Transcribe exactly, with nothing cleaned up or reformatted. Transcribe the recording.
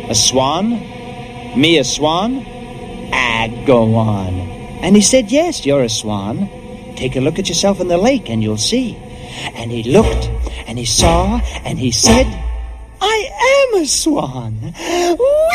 A swan? Me a swan? Ah, go on. And he said, yes, you're a swan. Take a look at yourself in the lake and you'll see. And he looked, and he saw, and he said, I am a swan. Whee!